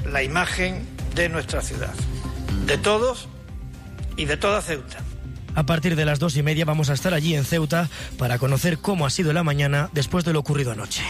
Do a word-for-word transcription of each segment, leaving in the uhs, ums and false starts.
la imagen de nuestra ciudad, de todos y de toda Ceuta. A partir de las dos y media vamos a estar allí en Ceuta para conocer cómo ha sido la mañana después de lo ocurrido anoche.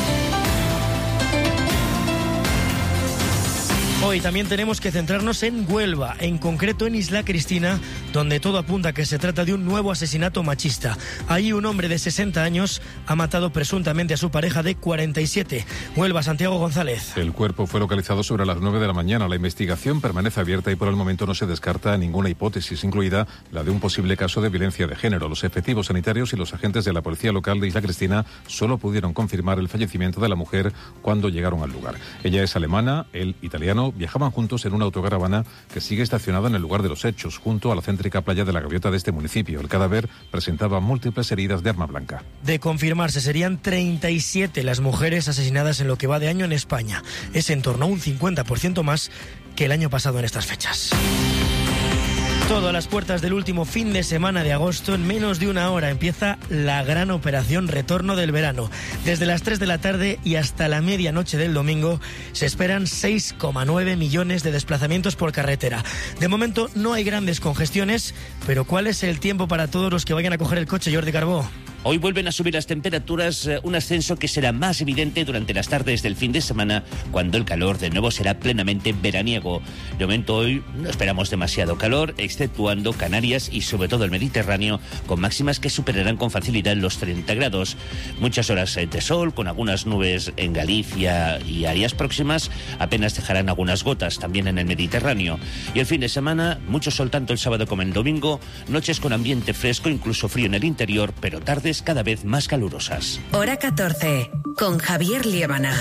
Hoy también tenemos que centrarnos en Huelva, en concreto en Isla Cristina, donde todo apunta a que se trata de un nuevo asesinato machista. Allí un hombre de sesenta años ha matado presuntamente a su pareja de cuarenta y siete. Huelva, Santiago González. El cuerpo fue localizado sobre las nueve de la mañana. La investigación permanece abierta y por el momento no se descarta ninguna hipótesis, incluida la de un posible caso de violencia de género. Los efectivos sanitarios y los agentes de la policía local de Isla Cristina solo pudieron confirmar el fallecimiento de la mujer cuando llegaron al lugar. Ella es alemana, él italiano. Viajaban juntos en una autocaravana que sigue estacionada en el lugar de los hechos, junto a la céntrica playa de la Gaviota de este municipio. El cadáver presentaba múltiples heridas de arma blanca. De confirmarse, serían treinta y siete las mujeres asesinadas en lo que va de año en España. Es en torno a un cincuenta por ciento más que el año pasado en estas fechas. Todo a las puertas del último fin de semana de agosto. En menos de una hora empieza la gran operación Retorno del Verano. Desde las tres de la tarde y hasta la medianoche del domingo se esperan seis coma nueve millones de desplazamientos por carretera. De momento no hay grandes congestiones, pero ¿cuál es el tiempo para todos los que vayan a coger el coche, Jordi Carbó? Hoy vuelven a subir las temperaturas, un ascenso que será más evidente durante las tardes del fin de semana, cuando el calor de nuevo será plenamente veraniego. De momento hoy no esperamos demasiado calor, exceptuando Canarias y sobre todo el Mediterráneo, con máximas que superarán con facilidad los treinta grados. Muchas horas de sol, con algunas nubes en Galicia y áreas próximas, apenas dejarán algunas gotas también en el Mediterráneo. Y el fin de semana, mucho sol tanto el sábado como el domingo, noches con ambiente fresco, incluso frío en el interior, pero tardes cada vez más calurosas. Hora catorce, con Javier Liébana.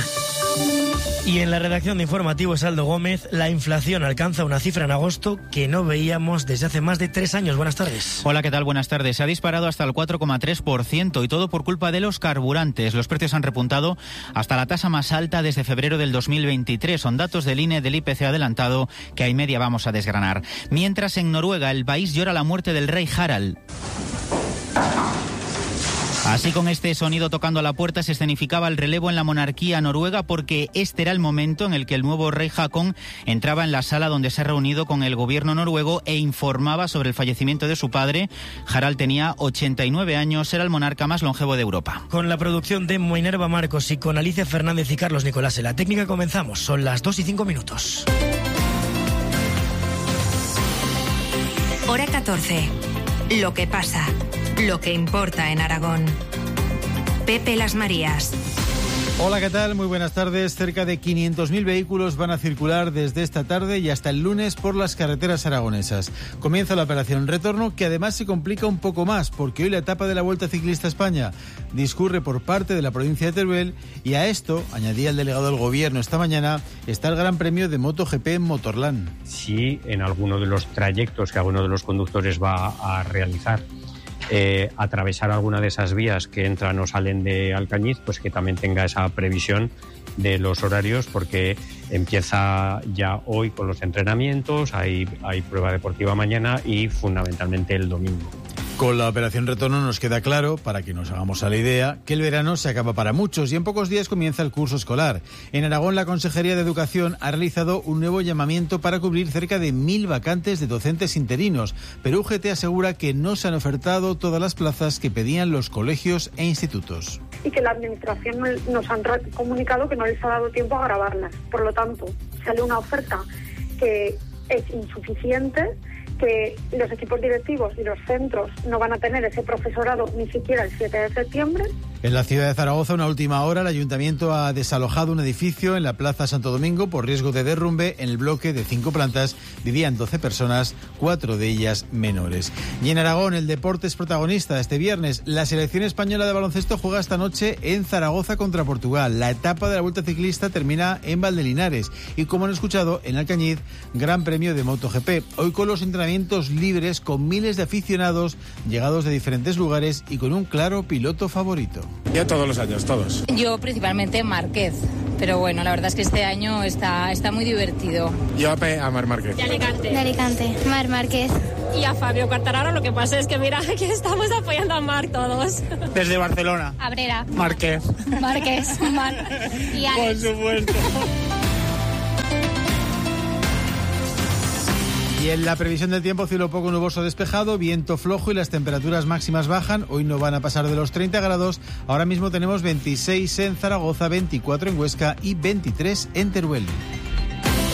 Y en la redacción de Informativos, Aldo Gómez, la inflación alcanza una cifra en agosto que no veíamos desde hace más de tres años. Buenas tardes. Hola, ¿qué tal? Buenas tardes. Se ha disparado hasta el cuatro coma tres por ciento y todo por culpa de los carburantes. Los precios han repuntado hasta la tasa más alta desde febrero del dos mil veintitrés. Son datos del I N E del I P C adelantado que a y media vamos a desgranar. Mientras en Noruega el país llora la muerte del rey Harald. Así, con este sonido tocando a la puerta, se escenificaba el relevo en la monarquía noruega, porque este era el momento en el que el nuevo rey Haakon entraba en la sala donde se ha reunido con el gobierno noruego e informaba sobre el fallecimiento de su padre. Harald tenía ochenta y nueve años, era el monarca más longevo de Europa. Con la producción de Minerva Marcos y con Alicia Fernández y Carlos Nicolás en la técnica comenzamos. Son las dos y cinco minutos. Hora catorce. Lo que pasa, lo que importa en Aragón. Pepe Las Marías. Hola, ¿qué tal? Muy buenas tardes. Cerca de quinientos mil vehículos van a circular desde esta tarde y hasta el lunes por las carreteras aragonesas. Comienza la operación Retorno, que además se complica un poco más, porque hoy la etapa de la Vuelta Ciclista a España discurre por parte de la provincia de Teruel, y a esto, añadía el delegado del Gobierno esta mañana, está el Gran Premio de MotoGP en Motorland. Si en alguno de los trayectos que alguno de los conductores va a realizar Eh, atravesar alguna de esas vías que entran o salen de Alcañiz, pues que también tenga esa previsión de los horarios, porque empieza ya hoy con los entrenamientos, hay, hay prueba deportiva mañana y fundamentalmente el domingo. Con la operación Retorno nos queda claro, para que nos hagamos a la idea, que el verano se acaba para muchos y en pocos días comienza el curso escolar. En Aragón, la Consejería de Educación ha realizado un nuevo llamamiento para cubrir cerca de mil vacantes de docentes interinos, pero U G T asegura que no se han ofertado todas las plazas que pedían los colegios e institutos. Y que la Administración nos han comunicado que no les ha dado tiempo a grabarlas. Por lo tanto, sale una oferta que es insuficiente, que los equipos directivos y los centros no van a tener ese profesorado ni siquiera el siete de septiembre. En la ciudad de Zaragoza, una última hora, el ayuntamiento ha desalojado un edificio en la Plaza Santo Domingo por riesgo de derrumbe. En el bloque de cinco plantas vivían doce personas, cuatro de ellas menores. Y en Aragón, el deporte es protagonista este viernes. La selección española de baloncesto juega esta noche en Zaragoza contra Portugal. La etapa de la Vuelta Ciclista termina en Valdelinares y, como han escuchado, en Alcañiz, Gran Premio de MotoGP. Hoy con los entrenamientos libres, con miles de aficionados llegados de diferentes lugares y con un claro piloto favorito. Yo todos los años, todos. Yo principalmente Márquez, pero bueno, la verdad es que este año está, está muy divertido. Yo a Marc Márquez. De Alicante. De Alicante, Marc Márquez. Y a Fabio Quartararo. Lo que pasa es que mira, aquí estamos apoyando a Marc todos. Desde Barcelona. Abrera. Márquez. Márquez. Mar... y Por supuesto. Y en la previsión del tiempo, cielo poco nuboso despejado, viento flojo y las temperaturas máximas bajan. Hoy no van a pasar de los treinta grados. Ahora mismo tenemos veintiséis en Zaragoza, veinticuatro en Huesca y veintitrés en Teruel.